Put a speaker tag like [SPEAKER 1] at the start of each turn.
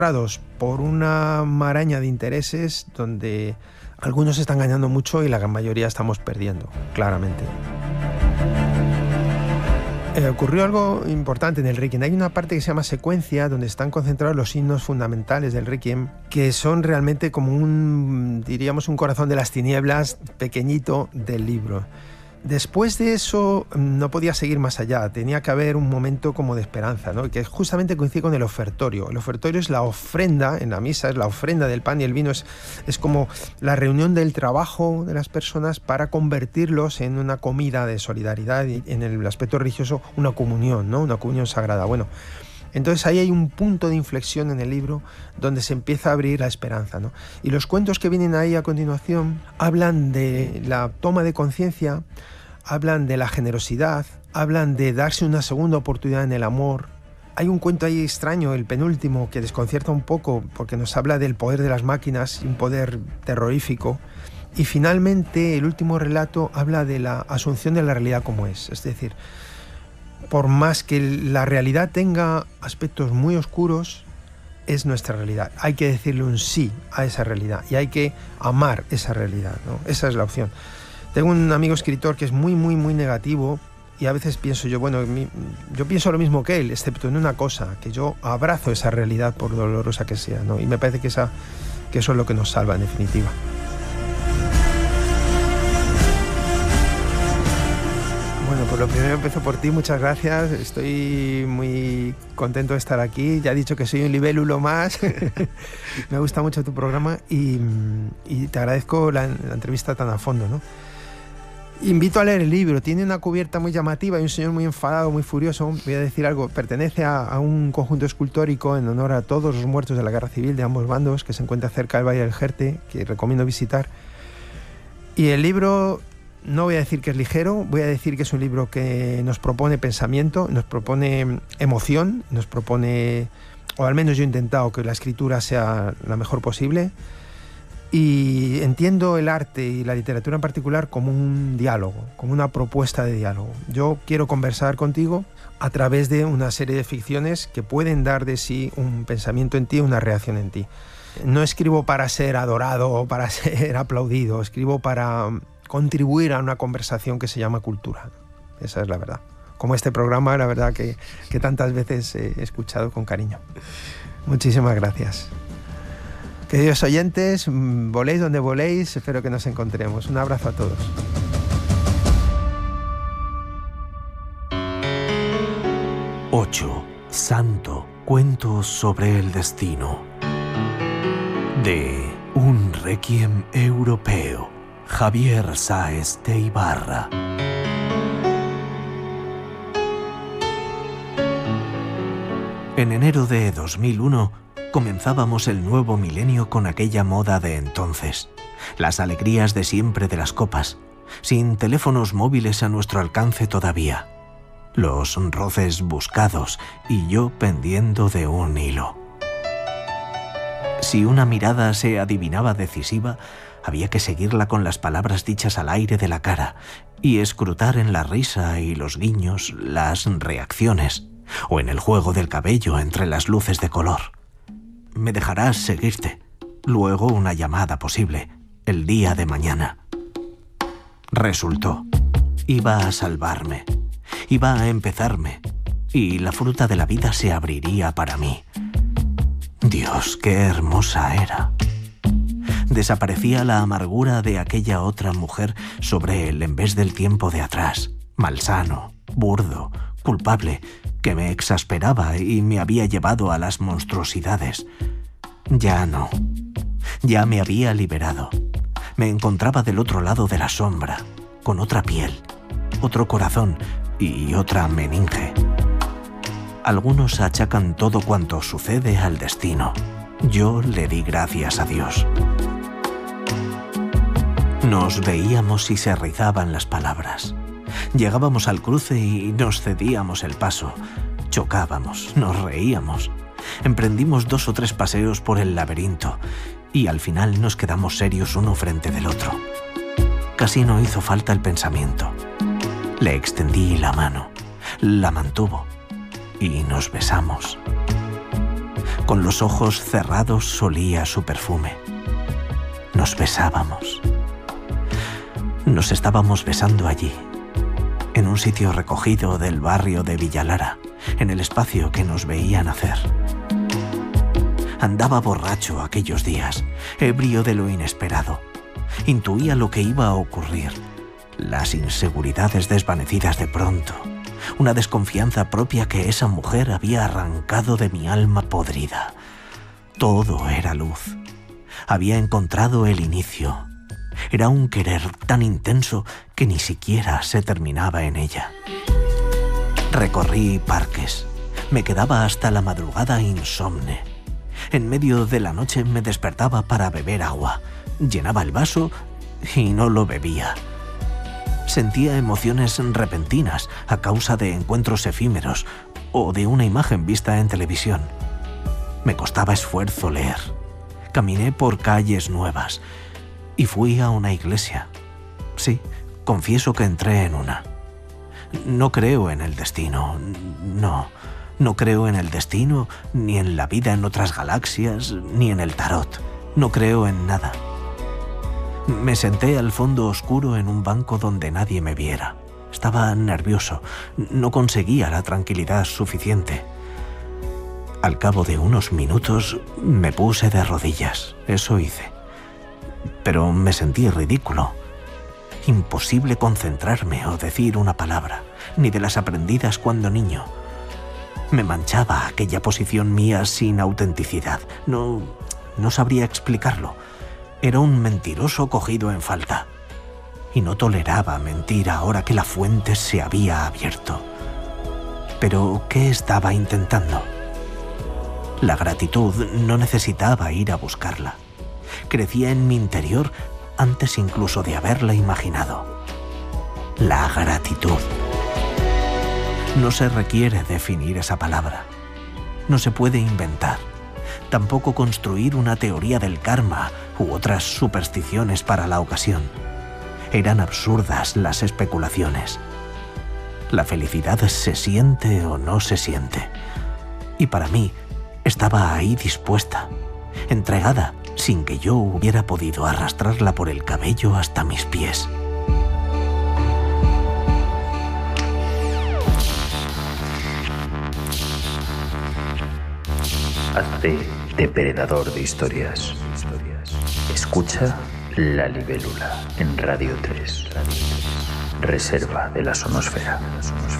[SPEAKER 1] por una maraña de intereses donde algunos están ganando mucho y la gran mayoría estamos perdiendo, claramente. Ocurrió algo importante en el Requiem. Hay una parte que se llama secuencia, donde están concentrados los himnos fundamentales del Requiem, que son realmente como un corazón de las tinieblas pequeñito del libro. Después de eso no podía seguir más allá, tenía que haber un momento como de esperanza, ¿no? Que justamente coincide con el ofertorio. El ofertorio es la ofrenda, en la misa es la ofrenda del pan y el vino, es como la reunión del trabajo de las personas para convertirlos en una comida de solidaridad y en el aspecto religioso una comunión, ¿no? Una comunión sagrada. Bueno, entonces ahí hay un punto de inflexión en el libro donde se empieza a abrir la esperanza, ¿no? Y los cuentos que vienen ahí a continuación hablan de la toma de conciencia, hablan de la generosidad, hablan de darse una segunda oportunidad en el amor. Hay un cuento ahí extraño, el penúltimo, que desconcierta un poco porque nos habla del poder de las máquinas, un poder terrorífico. Y finalmente el último relato habla de la asunción de la realidad como es decir, por más que la realidad tenga aspectos muy oscuros, es nuestra realidad. Hay que decirle un sí a esa realidad y hay que amar esa realidad, ¿no? Esa es la opción. Tengo un amigo escritor que es muy negativo y a veces pienso yo pienso lo mismo que él, excepto en una cosa, que yo abrazo esa realidad por dolorosa que sea, ¿no? Y me parece que eso es lo que nos salva en definitiva. Bueno, pues lo primero empiezo por ti, muchas gracias, estoy muy contento de estar aquí, ya he dicho que soy un libélulo más, me gusta mucho tu programa y te agradezco la entrevista tan a fondo, ¿no? Invito a leer el libro, tiene una cubierta muy llamativa y un señor muy enfadado, muy furioso. Voy a decir algo, pertenece a un conjunto escultórico en honor a todos los muertos de la guerra civil de ambos bandos, que se encuentra cerca del Valle del Jerte, que recomiendo visitar. Y el libro, no voy a decir que es ligero, voy a decir que es un libro que nos propone pensamiento, nos propone emoción, nos propone, o al menos yo he intentado que la escritura sea la mejor posible. Y entiendo el arte y la literatura en particular como un diálogo, como una propuesta de diálogo. Yo quiero conversar contigo a través de una serie de ficciones que pueden dar de sí un pensamiento en ti, una reacción en ti. No escribo para ser adorado o para ser aplaudido, escribo para contribuir a una conversación que se llama cultura. Esa es la verdad. Como este programa, la verdad que tantas veces he escuchado con cariño. Muchísimas gracias. Queridos oyentes, voléis donde voléis, espero que nos encontremos. Un abrazo a todos.
[SPEAKER 2] Ocho. Santo. Cuentos sobre el destino. De Un Requiem Europeo. Javier Sáez de Ibarra. En enero de 2001, comenzábamos el nuevo milenio con aquella moda de entonces, las alegrías de siempre de las copas, sin teléfonos móviles a nuestro alcance todavía, los roces buscados y yo pendiendo de un hilo. Si una mirada se adivinaba decisiva, había que seguirla con las palabras dichas al aire de la cara y escrutar en la risa y los guiños las reacciones, o en el juego del cabello entre las luces de color. Me dejarás seguirte. Luego una llamada posible, el día de mañana. Resultó. Iba a salvarme. Iba a empezarme. Y la fruta de la vida se abriría para mí. Dios, qué hermosa era. Desaparecía la amargura de aquella otra mujer sobre él en vez del tiempo de atrás. Malsano, burdo, culpable, que me exasperaba y me había llevado a las monstruosidades. Ya no. Ya me había liberado. Me encontraba del otro lado de la sombra, con otra piel, otro corazón y otra meninge. Algunos achacan todo cuanto sucede al destino. Yo le di gracias a Dios. Nos veíamos y se rizaban las palabras. Llegábamos al cruce y nos cedíamos el paso. Chocábamos, nos reíamos. Emprendimos 2 o 3 paseos por el laberinto y al final nos quedamos serios uno frente del otro. Casi no hizo falta el pensamiento. Le extendí la mano, la mantuvo y nos besamos. Con los ojos cerrados olía su perfume. Nos besábamos. Nos estábamos besando allí, en un sitio recogido del barrio de Villalara, en el espacio que nos veía nacer. Andaba borracho aquellos días, ebrio de lo inesperado. Intuía lo que iba a ocurrir, las inseguridades desvanecidas de pronto, una desconfianza propia que esa mujer había arrancado de mi alma podrida. Todo era luz. Había encontrado el inicio. Era un querer tan intenso que ni siquiera se terminaba en ella. Recorrí parques. Me quedaba hasta la madrugada insomne. En medio de la noche me despertaba para beber agua. Llenaba el vaso y no lo bebía. Sentía emociones repentinas a causa de encuentros efímeros o de una imagen vista en televisión. Me costaba esfuerzo leer. Caminé por calles nuevas y fui a una iglesia. Sí, confieso que entré en una. No creo en el destino, no creo en el destino, ni en la vida en otras galaxias, ni en el tarot. No creo en nada. Me senté al fondo oscuro en un banco donde nadie me viera. Estaba nervioso, no conseguía la tranquilidad suficiente. Al cabo de unos minutos me puse de rodillas, eso hice. Pero me sentí ridículo. Imposible concentrarme o decir una palabra, ni de las aprendidas cuando niño. Me manchaba aquella posición mía sin autenticidad. No sabría explicarlo. Era un mentiroso cogido en falta. Y no toleraba mentir ahora que la fuente se había abierto. Pero, ¿qué estaba intentando? La gratitud no necesitaba ir a buscarla. Crecía en mi interior antes incluso de haberla imaginado. La gratitud. No se requiere definir esa palabra. No se puede inventar. Tampoco construir una teoría del karma u otras supersticiones para la ocasión. Eran absurdas las especulaciones. La felicidad se siente o no se siente. Y para mí, estaba ahí dispuesta, entregada, sin que yo hubiera podido arrastrarla por el cabello hasta mis pies.
[SPEAKER 3] Hazte depredador de historias. Escucha La Libélula en Radio 3. Reserva de la Sonosfera.